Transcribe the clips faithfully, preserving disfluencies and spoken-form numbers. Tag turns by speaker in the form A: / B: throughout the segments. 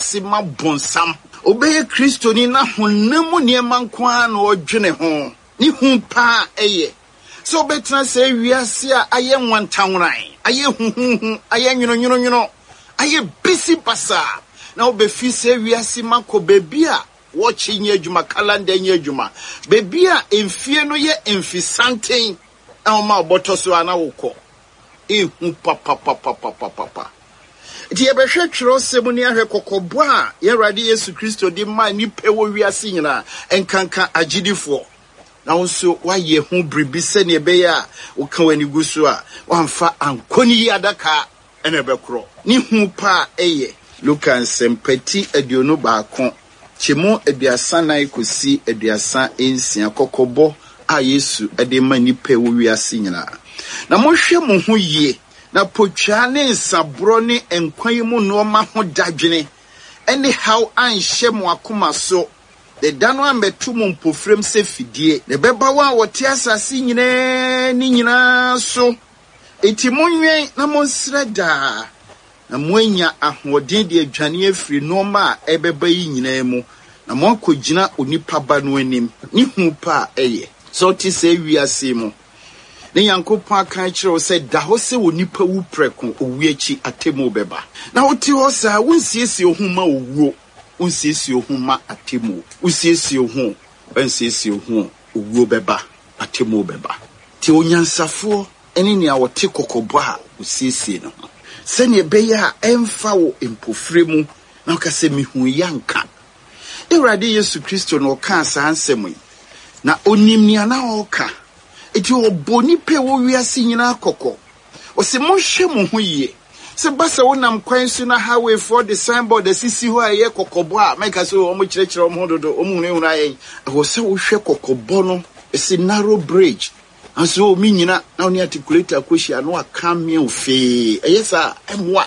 A: wiase ma bonsam obeye Kristo ni na honam niema nkwa na odwene ho ni hu pa eye so betra se wiase a aye nwantanwran aye huhuhu aye nwono nwono nwono aye bisi basa na obefi se wiase mako bebi a watching adwuma calendar nye adwuma bebi a emfie no ye emfisanten a ma obotoso ana wokọ ehu papa papa papa papa ti ebehwe twero semuni ahwe kokobo a ye Awurade Yesu Kristo di ma ni pewo wiase nyina enkanka agidifo na wonso waye hu bribi se ne be ya woka wani gusu a wamfa ankoni adaka ene bekro ni hu pa eye Luka nsempati aduonu baako chemo aduasa nan kosi aduasa ensia kokobo a Yesu ade ma ni pewo wiase nyina na mohwe mo ho yie na potwa ne nsabro ne enkwan mu no ma ho dadwene ene how anhye mo akoma so de dano ametu mo mpofrem se fidie ne beba wa wote asase nyina ni nyina so enti monwen na monsreda na moanya ahoden de adwane afiri no ma ebeba yi nyina mu na monkogina onipa ba no anim ni hu pa eye so ti se wiase mu ne Yankopon aka kire se da ho se onipa wu preko owiachi atemu beba na woti ho sa wonsiesie ohuma owuo wonsiesie ohuma atemu wonsiesie ohu wonsiesie ohu owuo beba atemu beba ti onyansafo ene ne awote kokobo a wonsiesie no se ne beya emfa wo empofremu na okase mihu yanka Awurade Yesu Kristo no ka sansem na onim ni ana oka eti oboni pe wo wiase nyina akokọ o se mohwe mo ho yie se basa wonam kwan su na highway for the signboard the sisi ho aye kokobo a make so o mo kirekire o mo dodo o mu hunu aye o se wo hwe kokobo no esi narrow bridge aso o mi nyina na oni articulate akohia no aka me ofe eye sa emwa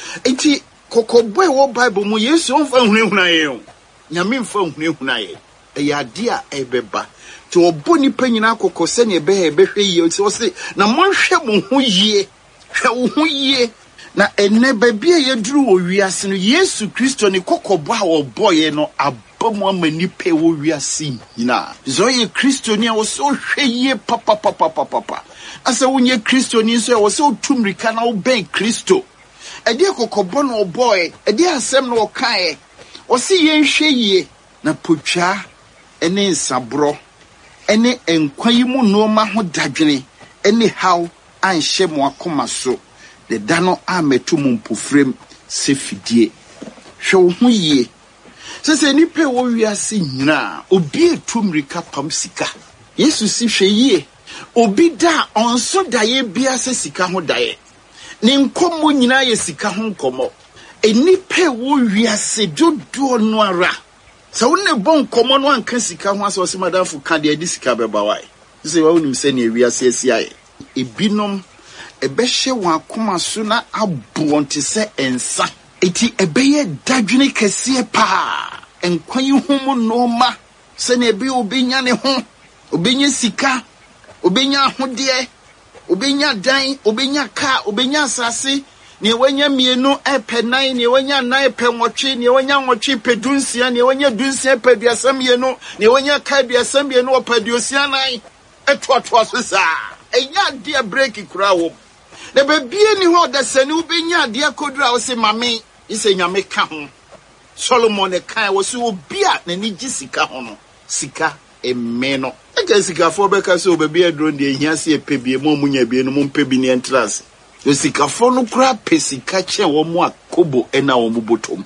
A: eti kokobo e wo Bible mu Yesu on fa hunu hunu aye o nyame mfa hunu hunu aye eye ade a ebeba to oboni panyina akokọ se ne be ebehwe yie so se na monhwe mo ho yie hwe wo ho yie na enne baby ye duru wo wiase no Yesu Kristo ne kokobo a wo boye no abamu amani pe wo wiase nyina zo ye Kristo ni wo so hwe yie papa papa papa asa wonye Kristo ni so wo so tumrika na wo ben Kristo ede kokobo no boy ede asem no kae wo se ye hwe yie na potwa ene nsabro ene enkwan mu no ma ho dadwene ene how anhye mo akoma so de dano ametu mu mpofrem se fidie hwe wo ho yie sese ni pe wo wiase nyina obi etumrika pam sika Yesu si hwe yie obi da onso daye bia se sika ho daye ni nkomo nyina ye sika ho nkomo eni pe wo wiase dodo no ara sa wonne bon komo no anka sika ho aso se madamfo ka de adi sika beba wai se wa wonim se ne wiase asiaye ebinom ebehye wa akoma so na abonte se ensa eti ebeye dadwene kese pa enkwan hu no ma se ne ebe obenya ne ho obenya sika obenya ahode obenya dan obenya ka obenya asase ne wanya mienu epenan ne wanya nan epenwotwe ne wanya nwotwe pedunsia ne wanya dunsia peduasam yenu ne wanya ka duasam yenu opeduosia nan etoato so sa enya dia break kura wo ne bebie ni ho da sani ubenya dia kodura wo se mame ise nyame ka ho Solomon e kan wo se obi a na ni gisika ho no sika emeno eka sika fo be ka se obebi edro de ehia se epebie mo munya bie no mo mpebi ni entrance Yosikafo no kura pesika che wo mu akobo ena wo mu botom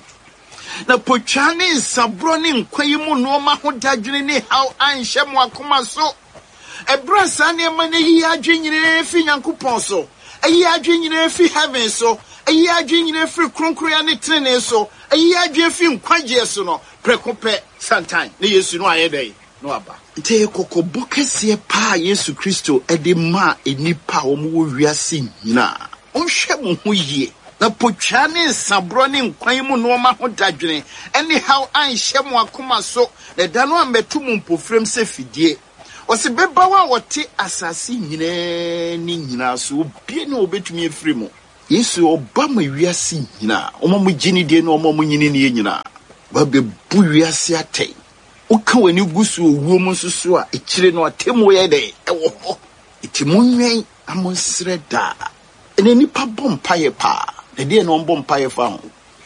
A: na potwane nsabro ne nkwayi mu no ma ho dadwene ne how anhye mo akoma so ebra sa ne ma ne yi adwenyine fi Nyankopon so ayi adwenyine fi heaven so ayi adwenyine fi kronkroya ne trene so ayi adwe fi nkwaje so no prekope santan ne Yesu no ayedai no aba te kokobo kese pa Yesu Kristo ede ma enipa wo mu wiase nyina onhwe mo ho yie na potwa ne nsabro ne nkwan mu no ma ho dadwene anyhow anhye mo akoma so na da no ametu mu mpofrem se fidie o se beba wa wote asase nyina ni nyina so obie ne obetumi efiri mo Yesu Obama wiase nyina omo mo gini de no omo mo nyini ne nyina ba be bu wiase atei uka wani gusu owuo mu susu a ekire no atemu ye de ewo ho itimunwen amonsre da ene nipa bompaye pa ne de no bompaye fa ho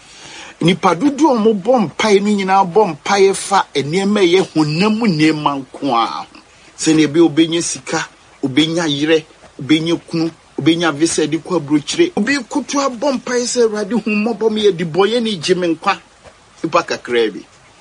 A: nipa dudu omo bompaye no nyina bompaye fa enema ye honam nema nko a se ne be obenye sika obenya yire obenya kunu obenya visa di kwa brochire obi kutu abompa se rade hummobom ye di boye ni jimenkwa ipa kakrabi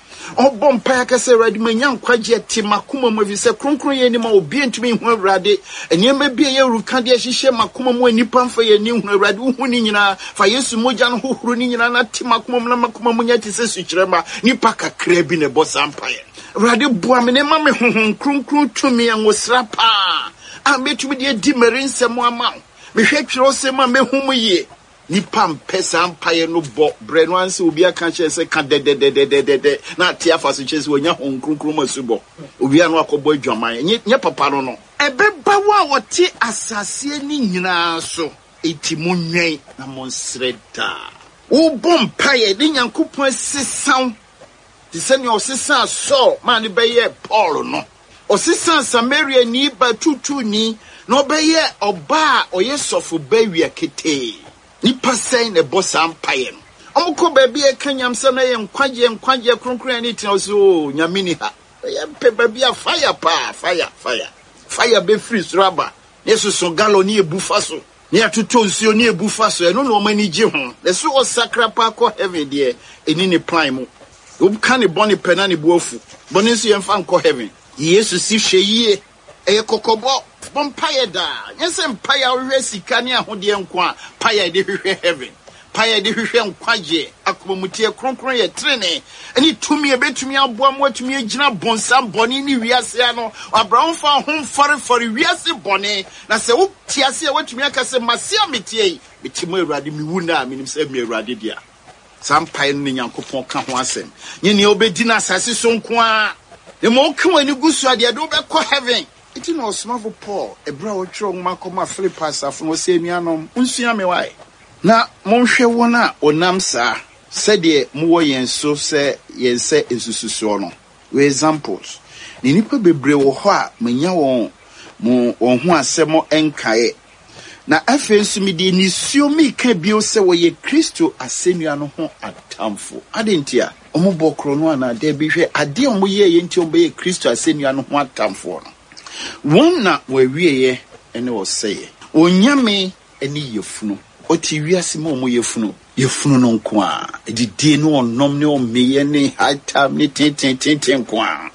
A: obompa ya kase rade manya nkwaje timakuma mu visa kronkron ye ni ma obi entumi hu rade enema bia ye ruka de hihye makuma mu anipa mfa ye ni hu rade hu ni nyina fa Yesu moja no hohoro ni nyina na timakuma mu na makuma mu nya tise sukyerema nipa kakrabi ne bosampa ye rade boa me ne ma me honhon kronkron tumi anwosra pa a metumi de di merinsem ama me hwetwero sema mehum ye nipa mpesa mpaye no bo bre no anse obi aka che se ka de de de de de de na tia afaso chese onya honkrokro masubo obi anu akobo adwaman nye papa no no ebeba wa wote asase ni nyina so etimunwen na monsreda wo bom mpaye de nyankopon sesan ti se ne osesa so man be ye Paul no osesa Samaria ni ba tutu ni no beye oba oyesofo bawia kete ni pasai ne bossa mpaye no omko ba bia kanyam se na ye nkwaje nkwaje kronkron ni tin so nyamini ha ye pe ba bia fire pa fire fire fire be free raba yesu so galo ni ebufa so ni atuto nsuo ni ebufa so eno no mani je ho le so o sakra pa ko heaven de eni ni plan mu obka ne boni pena ne buafu boni nso ye mfa nko heaven yesu si hweyie eye kokobo bompaye da nyese mpaye ohwe sika ne ahode nko a paye de hwehwe heaven paye de hwehwe nkwaje akomutie kronkron ye trene eni tumi e betumi aboa mo atumi agina bonsam boni ni wiase ano abraham fa hom fare fare wiase boni na se wo tiase watumi akase masia metie metimo Awurade miwu na minim se mi Awurade dia sampaye no nyankopon ka ho asem nye ne obedi na asase so nko a the more can you go so the do be heaven. It is no small for Paul, a brow chong makoma flippers of no semianum, unsua me why. Na monshe wona onamsa said ye more yen so say yen say insusuono. We examples. Ni nipa bebre wo ho a manya won mo won ho asemo enkae. Na afensu mi de ni suo mi ka bio se wo ye Kristo asenua no ho atamfo. Adentia omo bokro no ana de bi hwe ade omo ye ye nti omo ye Kristo asenua no ho atamfo no. Wonna we wieye ene wo seye. Onyame ene yefunu. Oti wiase ma omo yefunu. Yefunu no nko a. Edide no onom ne omeye ne hatam ne tenten tenten nko a.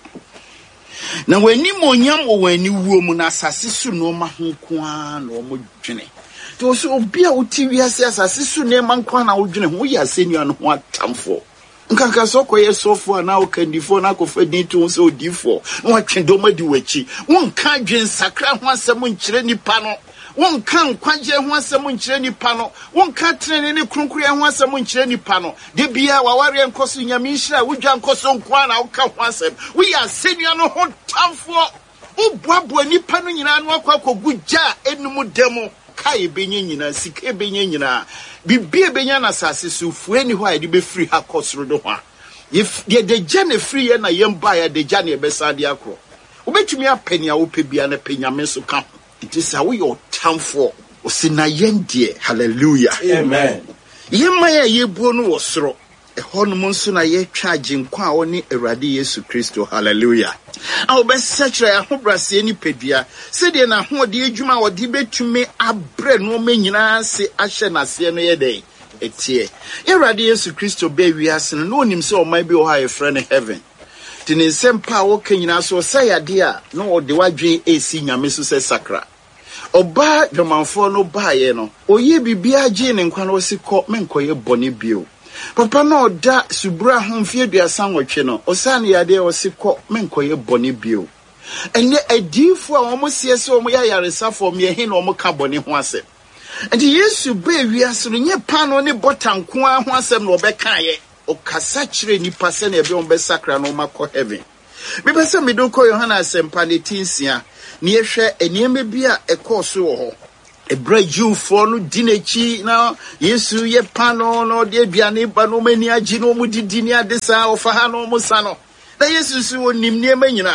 A: Na wani monyam o wani wuo mu na asase su no ma ho nko a na omo dwene. To so obi a oti wiase asase su ne ma nko a na wo dwene ho ya asenua no ho atamfo. Nkanka so koye sofo na okandifo na kofadin to so odifo na watwendo madi wachi wonka dwen sakra ho asem nkyere nipa no wonka nkwaje ho asem nkyere nipa no wonka trene ne kronkuru ho asem nkyere nipa no de bia waware nkoso nyame nhira wodwa nkoso nko na woka ho asem we ya senua no ho tamfo obuabu nipa no nyina no akwa kogugya enum demo kai benye nyina sike benye nyina bibie benya na sase so fueni ho a de be free ha kosoro do ho if de de jane free na yemba ya de jane be sade akro obetumi apania wo pebia na penyame so ka it is how your time for osina yendie hallelujah
B: amen
A: yemma ya yebuo no wosoro ehonum nso na ye twaje nkwa a woni Awurade Yesu Kristo hallelujah awo be sechre ahobrase ni pedua se de na hode adwuma wode betumi abre no manyina se ahye nase no ye dey etie Awurade Yesu Kristo be wiase no onim se o man bi o ha efre ne heaven tini sempa wo kanyina so sayade a no ode wadwen esi nyame so se sakra oba dwomanfo no baaye no oye bibia gye ne nkwa no sikọ menkoye bone bio papa no da subura homfie duasa nwotwe no osane yade osikọ menkoye bone bio ene adifo a omo siese omo ya yaresafo me he na omo ka bone ho asem enti Yesu be wiase no nye pano ne botanko a ho asem no obekaye okasa kire nipa se na ebe ombe sakra no makọ heaven me pese me do ko Yohana asempa ne tinsia ne yehwe enieme bia ekoso wo ho Ebra Jew for no dinechi now. Yesu ye pano no de biane bano mani agyi no mu didinia de sa ofa no mu sa no. Na Yesu si wonim niema nyina.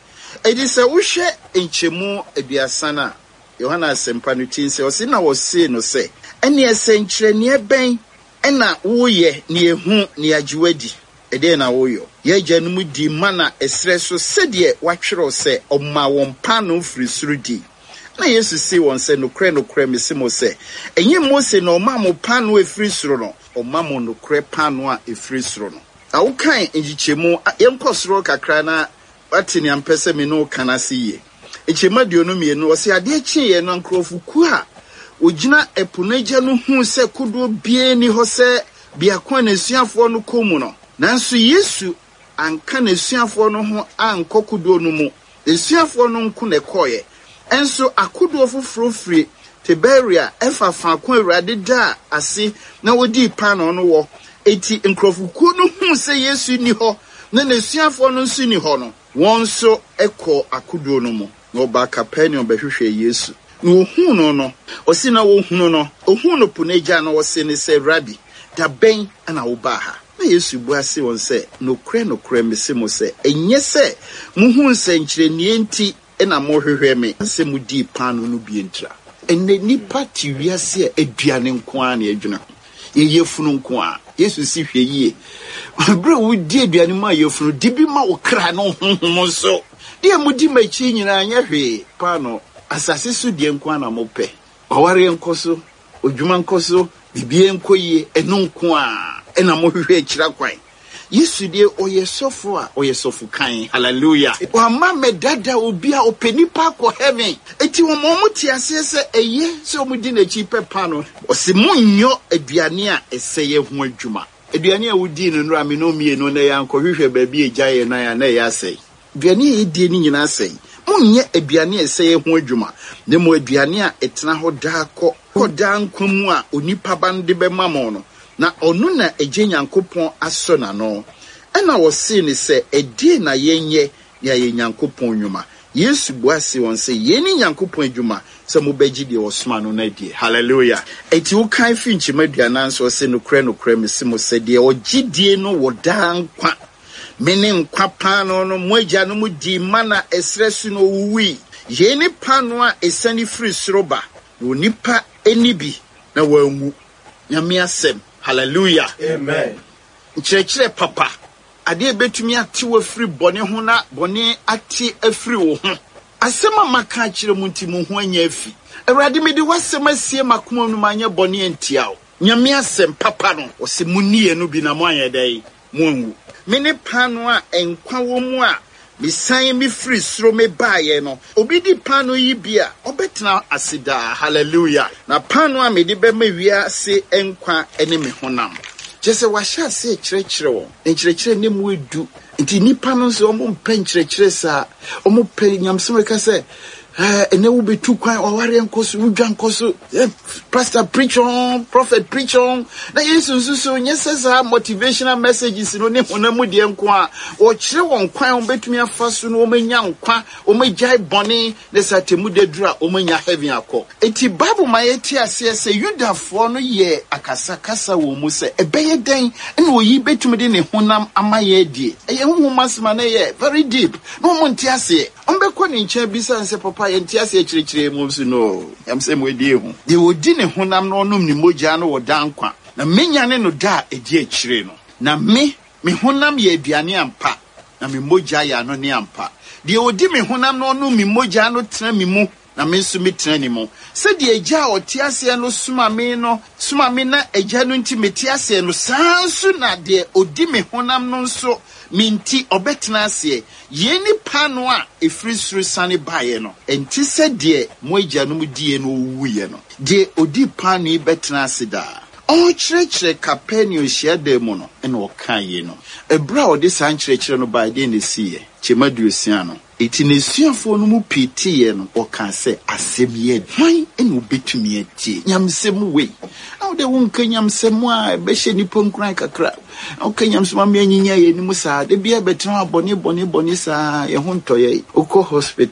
A: Edi se wo hwe enchemu aduasa na Yohana asempa no tin se o se na wo se no se. Ene esenkyere ne ben ena wo ye ne ehu ne agyiwadi. Ede na wo yo. Ye gyanum di mana esre so sede watwero se omma won pano firi suru di. Na Yesu si won se no kre no kre mesimo se enye Mose no ma mo pano efiri suru no omma mo no kre pano a efiri suru no. Awo kan enjichemu yenkosoro kakra na watini ampese me no kanase ye. Echema diono me no se ade echi ye no nkrofuku a ogina epunaja no hu se kodo bie ni ho se biakwa na suafo no komu no. Nanso Yesu anka na suafo no ho ankokodo no mu. Suafo no nku na koye. Enso akodo foforo firi Tiberia efa fa kwa Awurade da ase na wodi pano no wo. Eti nkrofuku no hu se Yesu ni ho na nesuafo no nso ni ho no won so ekọ akodo no mu no ba Capernaum behwehwe Yesu no hu no no osi na wo hu no ohu no puneja na wo se ne se Rabbi da ben ana wo ba ha na Yesu bu ase won se no kre no kre mese mo se enye se mu hu nsankyire nie nti na mo hwehwe me se mu di pano no bi entra enne nipa ti wiase aduane nko a na adwuna ye funu nko a Yesu si hwe yie bro wo di aduane ma ye funu di bi ma wo kra no honhom so de mudi machi nyina anya hwe pano asase so die nko a na mo pe oware nkoso odwuma nkoso bibie nkoyie enu nko a ena mo hwe akira kwan Yesu die oyesofo a oyesofo kan hallelujah wa ma medada obi a openipa ko heaven eti wo mo muti ase se eye se o mudi na chi pepa no o se munyo aduane a eseye ho adwuma aduane a wodi no nra me no mie no na ya nko hwehwe ba bi ejaye na ya na ya sei aduane e die ni nyina sei munye aduane eseye ho adwuma ne mo aduane a etena ho da ko ko da nkomu a onipa bande be mamo no na onu na eje Nyankopon aso na no ena wo se ni se edi na yenye ya ye Nyankopon nwuma Yesu buase won se ye ni Nyankopon adwuma se mo beji de osoma no na die hallelujah eti wo kan fi nchimadu ananso se no kre no kre mesi mo se de ogidie no wo dan kwa mene nkwa pano no mo agya no mu di mana esresu no wuwi ye ni pano a esani free sroba no nipa enibi na wangu nyame asem hallelujah amen nkyerɛkyerɛ papa ade betumi ate wo free bone ho na bone ate afiri wo ho asɛm a maka kyerɛ mu nti mu ho anya afi Awurade me de wasɛm asie makoma no manya bone antia wo nyame asɛm papa no wo se munie no bi na mo anya dai mo anwu me ne pano a enkwa wo mu a misan mi free sro me baaye no obi di pano yi bia obetena asida hallelujah na pano a me de be ma wia se enkwa ene me honam jese wa sha se kyerɛkyerɛ wo nkyerɛkyerɛ ne mu edu nti nipa no so omo mpa nkyerɛkyerɛ sa omo pɛ nyamsem ka se eh ene wo betu kwan oware nkoso wudwa nkoso pastor preach on prophet preach on na yesu so nyesesa motivational messages no ne honamu de nko a o kyere won kwan on betumi afa so no o manya nkwa o magyai bone ne satemu de dura o manya heaven akọ eti bible ma yeti ase se yudafo no ye akasa kasa wo mu se ebeye den na oyi betumi de ne honam amaye die eye honhom asema na ye very deep no mo nti ase on be ko ne nche bisa nse papa ye nti ase kyerɛkyerɛ mu so no yam se mo die hu de odi ne honam no onum ni mogya no woda nkwa na menya ne no da edi akyire no na me me honam ye aduane ampa na me mogya ya no ne ampa de odi me honam no onum mi mogya no tena mi mu na me nso metena ni mu se de agya oti ase no suma me no suma me na agya no nti meti ase no sansu na de odi me honam no nso minti obetena ase yeni pano a efiri suru sane bae no enti se de mo agya no mu die no wuye no de odi pano yi betena ase da o kyerɛkyerɛ Capernaum hia da mu no ena o kan ye no ebra o de san kyerɛkyerɛ no bae de ne siye kyemadu osia no eti ne suafo no mu pitiye no o kan se asɛm ye hwan ena obetumi atie nyamsɛm wei aw de won kan nyamsɛm a be hye ni ponkran kakra aw kan nyamsɛm a me anyinya ye ni mu saa de bia betena abone bone bone saa ye ho ntoye okɔ hospital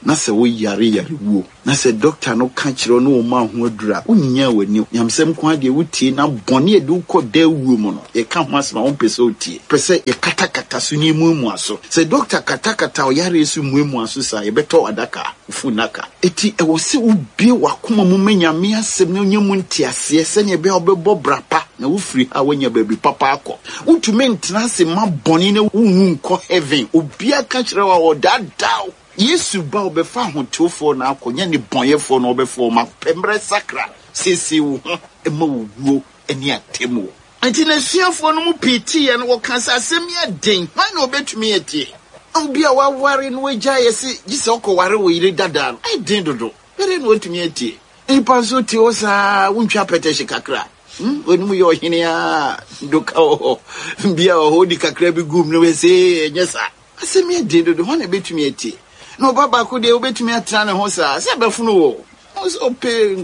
A: na se wo yare yare wo na se doctor no ka kire no ma ho adura unnya wani nyamsem kwa de wutie na bone e du ko da wu mu no ye ka ho asema won pese otie pese ye kata kata so ni mu mu aso se doctor kata kata o yare su mu mu aso sa ye beto adaka funaka eti e wo se ubie wakoma mu manyame asem no nyamu ntiase se ne be obebo brapa na wo free ha wanya baby papa akọ utumi ntena se ma bone na wu nko heaven obia ka kire wa odadaw Yesu ba obefa hotofo na akonya ni bonyefo na obefo ma pembre sakra sisi wo ema wo eni atemu anti na suafo no mu piti ye no wo kansa asem ya den why na obetumi etie obi a waware no agya yesi gise okoware wo yire dada no ai den dodo bere no otumi etie nipa so ti o sa wuntwa peteshi kakra hm onimu yo hene a doka o bia o hodi kakra bi gum no we se nyesa asem ya den dodo why na betumi etie no baba ko de obetumi atra ne ho sa se befunu wo so pe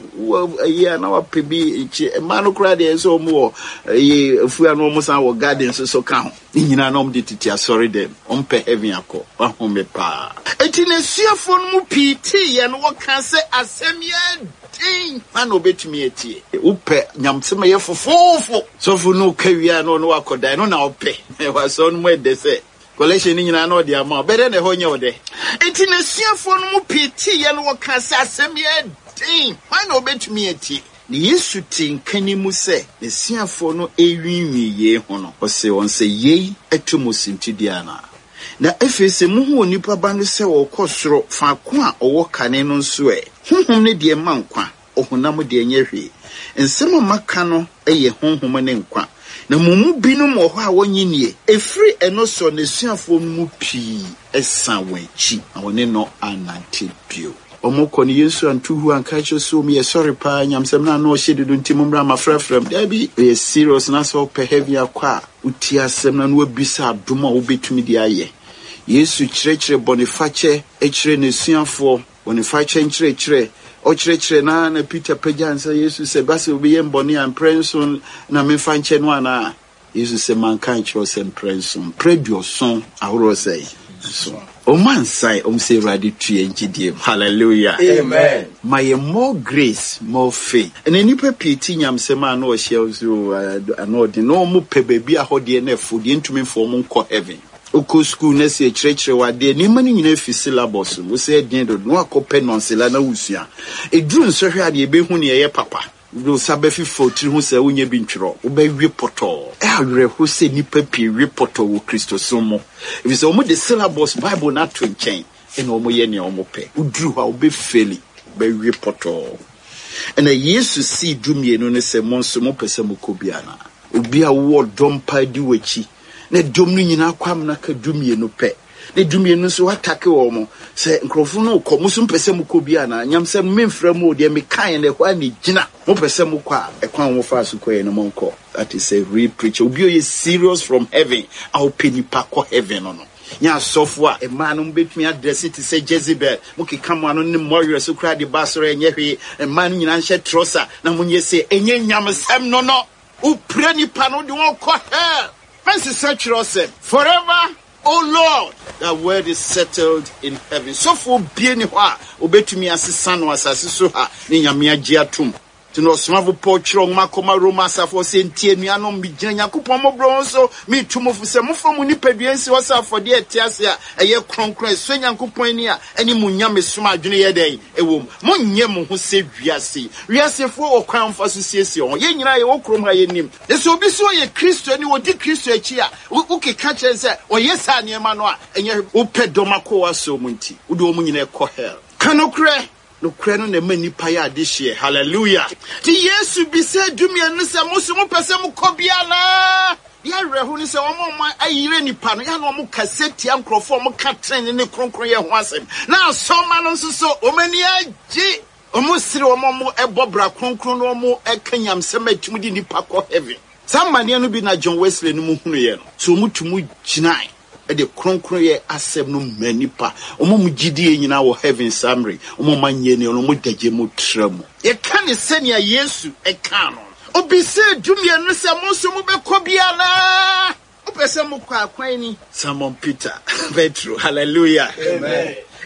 A: ya na wa pe bi chi e ma no kra de so mo ye afua no mo san wo garden so so ka ho ni nyina na om de titi asori dem om pe heaven akọ wa ho me pa eti ne suafo no mu piti ye no wo kan se asem ye din ma no obetumi etie upe nyamsema ye fofofo so fu no kawia no no akodan no na ope e wa so no mo de se collection ni nyina na de ama bere na ho nye ode enti na suafo no mu piti ye no ka sa asem ye din why no betumi eti ni Yesu tinkani mu se ne suafo no ewinwi ye ho no o se won se ye etomosinti dia na na efese mu ho nipa ba no se wo kosoro fa ko a owo kane no nso e honhom ne de mankwa ohunam de nyehwe ensem maka no eye honhom ne nkwa na mumu binu mo ho a wonyinie efri eno so ne suafo mu pii esa wanchi awone no anante bio omoko ni Yesu antuhu ankacho so me sorry pa nyamsem na no hyededu ntimumra mafrafram da bi e serious na so pe heavy akwa uti asem na no abisa adoma wo betumi di aye Yesu kirekire boniface ekire ne suafo boniface nkirekire o kirekire na na Peter Pajansa Yesu se basi obi yemboni an prenson na me fanche no ana Yesu se mankan kiro se prenson predio son ahoro sei so o man sai o se radi tue ngidie hallelujah
B: amen
A: my more grace more faith and any peti nyamsema na o hye so anodi no mo pe baby ahode na afodi ntumi fo mo nko heaven Oko school na se kirekire wade ni mani nyina fi syllabus wo se den do no akope nonsela na wusua eduru nsohwe ade ebe hu ne ye papa do sabe fi fotiri hu se wonye bi ntwero wo ba wi poto e awere ho se nipa pi wi poto wo Kristo somo if so mo the syllabus bible na to nchen e no mo ye ne o mo pe uduru ha wo be feli ba wi poto and a yesu si dumie no ne se mo nso mo pese mo kobiana obi a wo dompa di wachi ne dom no nyina kwam na ka dumie no pe ne dumie no so atake wo mo se nkrofo no ko musu mpese mu ko bia na nyamsem memfra mu de me kan ne kwa ne gina mo pese mu kwa e kwan wo fa so ko e no mo nko that is a real preacher obi o ye serious from heaven au penipa ko heaven no no nya sofo a e man no betumi address it say Jezebel mo ke kam ano ne moyo so kra de basoro enye hwe e man nyina nhye trosa na mo nye se enye nyamsem no no u pre nipa no de won ko hell fancy search yourself forever. Oh Lord, that word is settled in heaven. So for being wa obetumi asesa no asase so ha ne nyame agi atum. Tino smavo pochro makoma Roma safo se ntie nuanom bi gina yakopon mobro so mi tumofo se mofo mu nipaduansi wasafo de atiase a eye kronkron so yakopon ni a eni mu nyame soma adwene ye den ewom mo nye mo ho se wiase wiase fo okwan fa so siesie ho ye nyina ye wokrom ha ye nim eso obi so ye Kristo ni wodi Kristo achi a ukeka chen se o yesa ne ma no a enye upedoma wa so munti wode o mu nyina ekọ hell kanokre no kra no na mani pa ya de hye hallelujah ti Yesu bi se dumie no se mo so mo pese mo kobia na ya rehu ni se wo mo ayire nipa no ya no mo kaseti ankrofo mo ka tren ne kronkron ye ho asem na soma no nso so o mani agi o mo sire o mo ebobra kronkron no mo ekanyam se matum di nipa ko heaven samane no bi na John Wesley no mo hunu ye no so mo tumu ginai e de kronkron ye asem no manipa omo mu gidie nyina wo heaven summary omo manye ne omo dage mo tramu ye kan senia Yesu e kan no obi se dumie no se mo so mo be kobia na opese mo kwa kwan ni Simon Peter Petro hallelujah
B: amen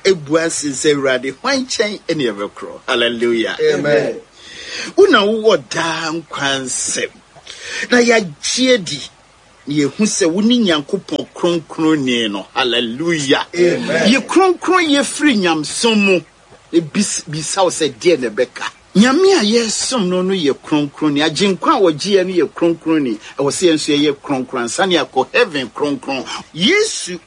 A: ebuasi se urade hwan chen ene ebekro. Hallelujah.
B: Amen.
A: Una wo da nkwansem. Na ya giedi ye hu se woni Nyankopon kronkron ni no. Hallelujah.
B: Amen.
A: Ye kronkron ye free nyamsom mu. E bis bisaw se de ne beka. Nyame a yesom no no ye kronkron ni aginkwa a wogie no ye kronkron ni. E wo se enso ye kronkron sane akọ heaven kronkron. Yesu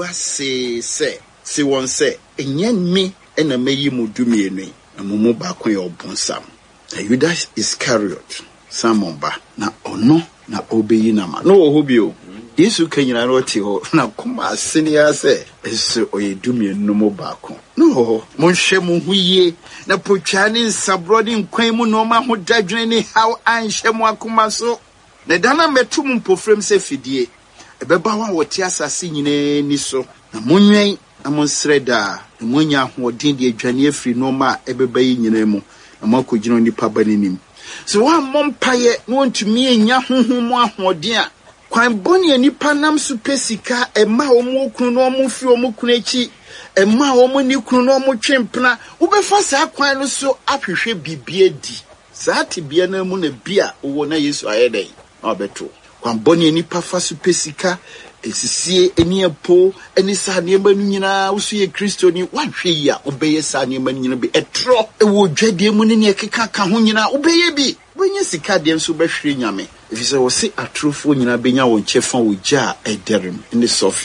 A: ebuase se se won se enye me ena meyi mu dumienu na mumu ba kon ye obonsam. Judas Iscariot Simon ba na ono na obeyi na ma no ho bio Yesu kanyina no te ho na kuma asene ya se eso oyedumienu mo ba kon no mo hwe mo huye na potwane nsabro de nkwan mu no ma ho dadwene ni how anhwe mo akoma so na dana metu mo mpofrem se fidie ebeba wa wote asase nyina ni so na monwen na monsreda na monya ho den de adwane afiri no ma ebeba yi nyina mu amako gino nipa banenim so wa mompaye no ntumi enya honhom ahoden a kwan boni nipa nam so pesika ema omo kunu no omo fi omo kunu echi ema omo ni kunu no omo twempena wo befa sa kwan no so ahwehwe bibie di saa te bia na mu na bia wo na Yesu ayedai na obeto kwan boni nipa fa so pesika esisie eni epo eni sa ne manu nyina usu ye Kristo ni wanhwe ya obeye sa ne manu nyina bi etro ewo dwade mu ne ne keka ka ho nyina obeye bi wenye sika de nso behwere nyame efise wo se atrofo nyina benya won chefa wo gya ederem in the sofi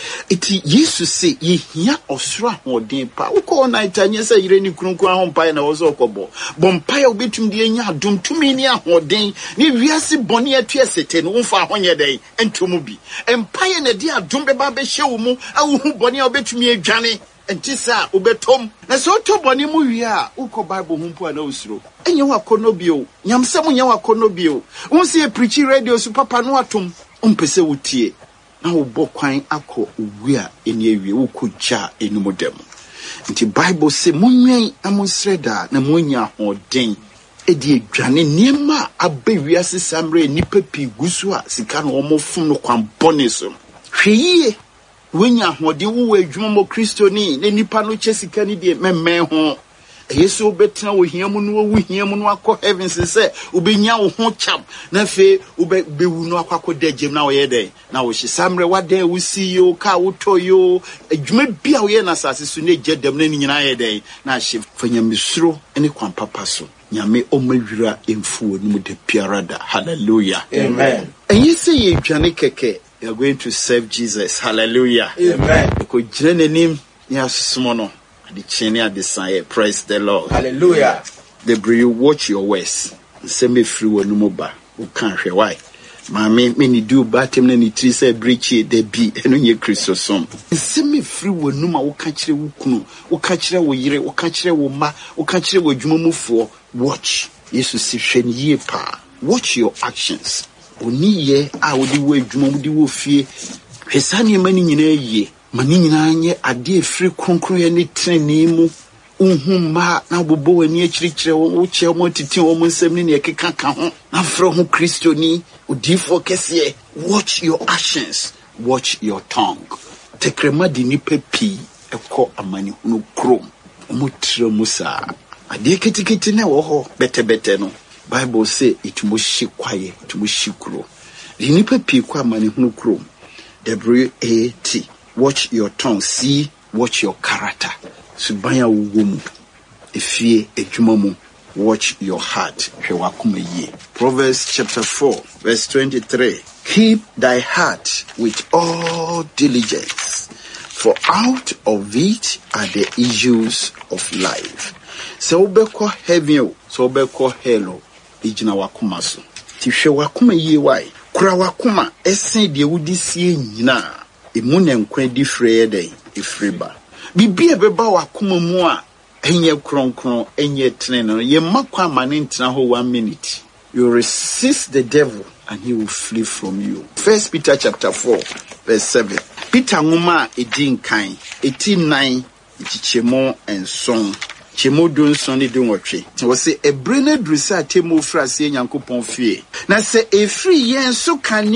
A: iti Yesu se ye hia osoro ahoden pa uko na itanye se yire ni kurunkun ahompa na wo so okobo bompa ya obetum de nya adom tumi ni ahoden ni wiase bone atu esete no mfa ahonye den entomu bi empire na de adom beba be hye wo mu awuhu bone obetumi adwane entisa obetom na so to bone mu wi a uko bible humpo na usuro enye wakono bio nyamsem nya wakono bio unse preach radio su papa no atom umpese wutie na wo bokwan akọ owu a eni awie wo kogya enumodem nti bible se munwen amonsreda na monya hoden edi adwane niema abawiase samre nipa pi gusu a sika no omofum no kwan bone so hweyie wonya hoden wo adwuma mo Kristo ni ne nipa no chesika ni de memme ho Yesu obetena wo hiamu no wo hiamu no akọ heaven se obenya wo ho cham na fe obewu no akọ dagem na wo ye den na wo hyesamre wada wo si yo ka wo toyo adwuma bia wo ye na sase so ne gedam na nyina ye den na hye fanyamesuro ene kwan papa so nyame omawira emfuo no mu de piarada. Hallelujah.
B: Amen.
A: And you say ye dwane keke you are going to serve Jesus. Hallelujah.
B: Amen.
A: Ko jire nanim ya susumo no the chini at the sign. Praise the Lord.
B: Hallelujah.
A: The bri watch your words. Send me free one no ba. Who can't hear why? Mami many do batem na ni tri say breachy de bi eno ye Kristo som. Send me free one no ma wo ka kire wo kunu. Wo ka kire wo yire, wo ka kire wo ma, wo ka kire wo dwumamufo. Watch. Jesus si hwen ye pa. Watch your actions. Oni ye a wo di wo adwuma wo di wo fie. Hwesa ne mani nyina ye. Mani nyina nye ade free kronkron ye ne trene mu unhumma na bobo wani akirikire wo che wo titi wo nsem ne ne keka ka ho na fro ho Kristo ni odifo kese. Watch your actions, watch your tongue. Tekrema di nipa pi ekọ amani hunu krom omutre musa ade ketiketi na wo ho bete bete no Bible say it mo shi kwaye it mo shi kro di nipa pi kwa amani hunu krom. W A T. Watch your tongue. See, watch your character. Subaya wumu. Efie ejumamu. Watch your heart. Proverbs chapter four, verse twenty-three. Keep thy heart with all diligence, for out of it are the issues of life. So beko heaven, so beko hello. Ijina wakumaso. Tishe wakuma ye wai. Kura wakuma esen de wudi sie nyina. Emune nkwa di freye dey ifriba bibia beba wakoma mu a enye kronkron enye trene ye makwa amane ntina ho one minute. You resist the devil and he will flee from you. First Peter chapter four verse seven. Peter ngoma edin kan eighty-nine chichemo enson chemo don son de nwotwe wo se ebre na drusa temo frase Nyankopon fie na se efri yen so kanea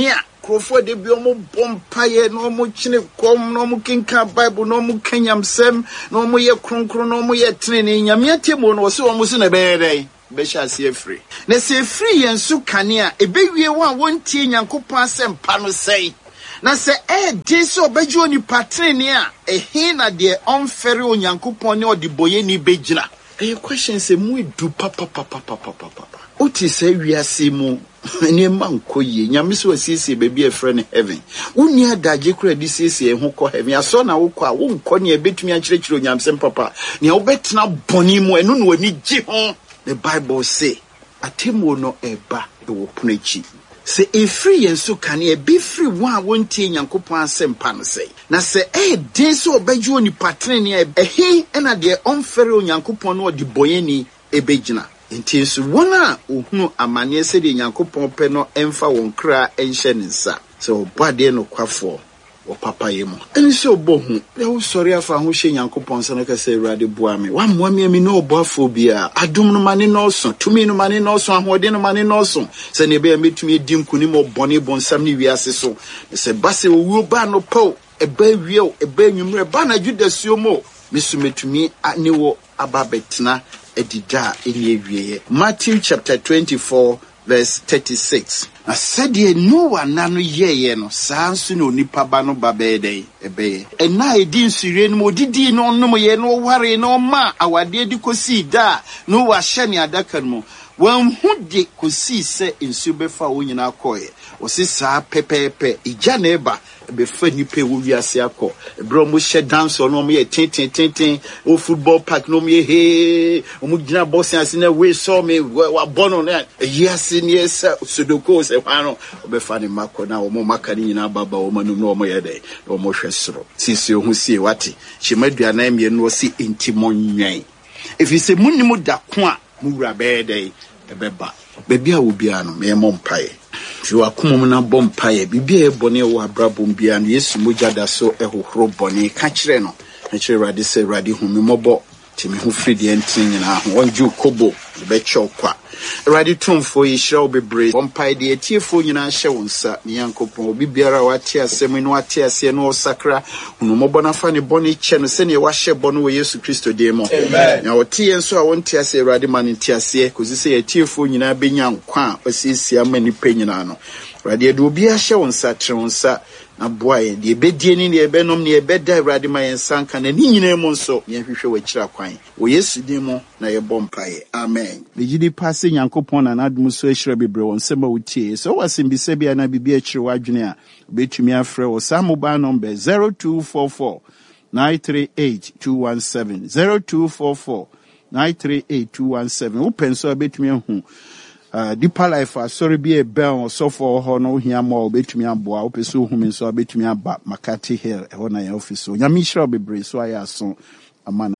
A: krofo de bi omo bompaye no omo chine kom no omo kinka Bible no omo kanyamsem no omo ye kronkron no omo ye trene nyame atemo no so omo so na beere be sha se free na se free yensu kanea ebewie wa wontie nyankopon asem pa no sei na se e de so beju oni patrene a ehin na de onfere onyankopon ne odi boye ni begina e question se mu edu papa papa papa papa oti se wiase mu ne mankoye nyame so asiesie baby e friend heaven uni adaje kura di siesie ho ko heaven aso na wo ko a wo nko ne betumi a kirekire onyamsem papa ne wo betena boni mu enu no ani gi ho. The Bible say atemo no eba e wo punachi se e free enso kane e be free one wontie nyankopon asem no say na se e den so obaju oni patrene e he na de onfere onyankopon no di boyeni e begina enti so wona ohunu amane se de nyankopon pe no emfa won kra enhye nsa so bade no kwafo o papa yemo eni se obohu e wo sori afa ho hye nyankopon se na ka se urade boa me wa moa me mi no obofo bia adom no mane no so tumi no mane no so ahode no mane no so se ne be metumi dim kuni mo bone bonsam ne wiase so se base owu ba no po e ba wieo e ba nwumre ba na judasuo mo mesumetumi ne wo ababetena edida eni ewieye. Matthew chapter twenty-four verse thirty-six. Na said Noah nano ye no sansu no nipa ba no babede ebe e na edi nsure no odidi no no ye no ware no ma awade di kosi da no wa hye ne adaka no wan hu de kosi se nsu befa wo nyina koye o se sa pepepe ija na eba be fa nipa wo wiase akọ ebro mo hye dance no mo ye tintin tintin o football park no mo ye he o mo gina boxing ase na we saw me wa bono na yase ne esa sodoko se hwano o be fa ne makọ na o mo maka ni nyina baba o manum no mo ye de o mo hwe soro sisi o hu sie wate chimadua na me no si intimonwan if you say munimu da ko a mu wura be de ebeba bebia obia no me mo mpae fi wakomom na bompae bibia e bone wo abrabom bia no Yesu mogya da so ehohoro bone ka kire no ka kire rade se rade hu me mobo timi hu fridi entin nyina ho onju kobo be chokwa rade tumfo yi hira obebre bompae de etiefo nyina hye wonsa ne yankopon obi biara wate asem no wate ase no osakra hunu mobo na fa ne bone che no se ne wa hye bone wo Yesu Kristo de mo amen na wote enso a wonte ase rade man nti ase kozi se etiefo nyina benya nkwa osisi amani pe nyina no rade de obi a hye wonsa tre wonsa na boaye de bedie ni ne benom ne beda rade ma yensanka na ni nyina mu nso ne hwehwe wachira kwan wo Yesu de mo na ye bompae amen the gidi passe nyankopon na nadum so ehira bebre won sema wutie so wasimbise bia na bibia ekire wadwene a betumi afre wo sa mobile number zero two four four nine three eight two one seven zero two four four nine three eight two one seven open so betumi hu Uh, Deeper Life, uh, sorry, be a bell or so for her no here more, betumi aboa, opeso human so betumi aba Makati Hill, a one office. So, Yamisha be brave, so I ask so a man.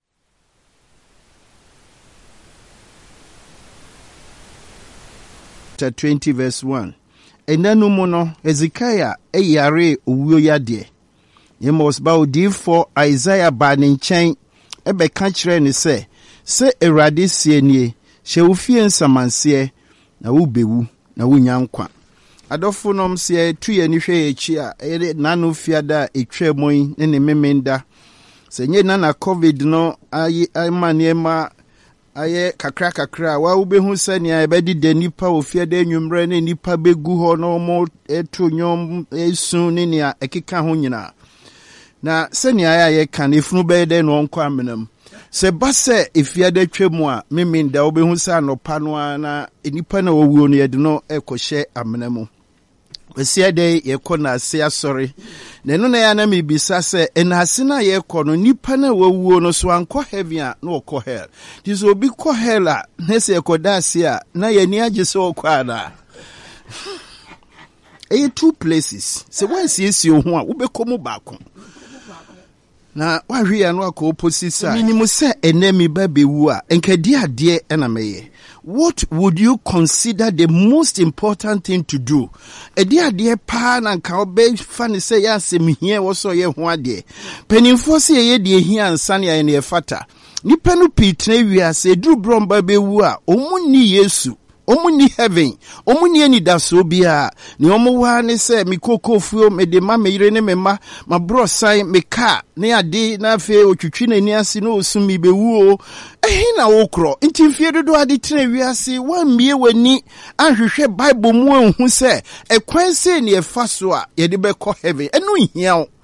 A: twenty verse one. And then no mono, Ezekiah, a yare, uyo yade. You must bow deep for Isaiah banning chain, a be country and say, say a radisienie, she will fear samansie. Na wo bewu na wo nyankwa adofo nom se tu ye ni hwe echi a e nanu fiada etwa moyi ne ne memenda se nye na na covid no ayi amane ma aye kakra kakra wa wo behu sania e bedi de nipa ofiada enwumre ne nipa begu ho no mo etu nyom esu ne ne ekeka ho nyina na sania ya ye kan efunu be de no nkwa menam se base ifiade twemu a meminda obehu sa no pano na enipa na owuo no yede no ekohye amenamu wesiade yekọ na ase asori na no na ya na mebisa se enase na yekọ no nipa na owuo no so anko heaven a na okọ hell diso obi kọ hell a na se ekoda ase a na yani age se okọ ana e two places se wansi esi ohu a wobekọ baako na wahwe ya no akọ opposite minimum say enemy babewu a enkadi ade na meye what would you consider the most important thing to do edi ade pa na nka obe fa ne say ya semhie wo so ye ho ade penimfo se ye de hia ansa ne ye ne fata nipa no pitna wiase duru bromba bewu a omunni Yesu
B: Omuni heaven, omuni any dasobia, ni omowa ne se mi koko fuo me de ma me yire ne me ma, ma bro sign me car, ne ade na fe otwitwi na ni ase no osumi bewu o. Eh na okro, nti fie dodo ade tena wiase, wan mie wani ahwehwe Bible mu enhu se, e kwan se ne e fa so a ye de be kɔ heaven. Enu hia o.